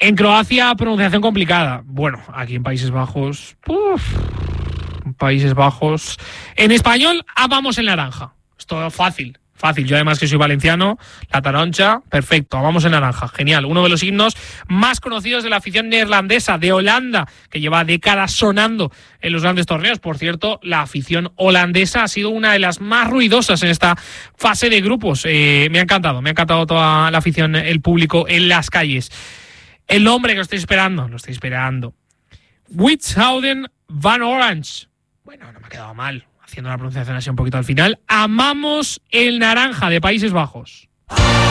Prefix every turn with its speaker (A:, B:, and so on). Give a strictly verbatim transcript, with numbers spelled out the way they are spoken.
A: En Croacia, pronunciación complicada. Bueno, aquí en Países Bajos... Uf, Países Bajos... En español, amamos el naranja. Esto es fácil. Fácil, yo además que soy valenciano, la taroncha, perfecto, amamos el naranja, genial. Uno de los himnos más conocidos de la afición neerlandesa, de Holanda, que lleva décadas sonando en los grandes torneos. Por cierto, la afición holandesa ha sido una de las más ruidosas en esta fase de grupos. Eh, me ha encantado, me ha encantado toda la afición, el público en las calles. El nombre que lo estoy esperando, lo estoy esperando. Withouden van Orange. Bueno, no me ha quedado mal. Haciendo la pronunciación así un poquito al final, amamos el naranja de Países Bajos.